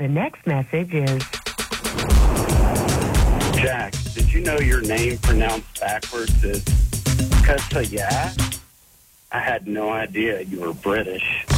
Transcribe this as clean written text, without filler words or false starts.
The next message is... Jack, did you know your name pronounced backwards is Kasaya? I had no idea you were British.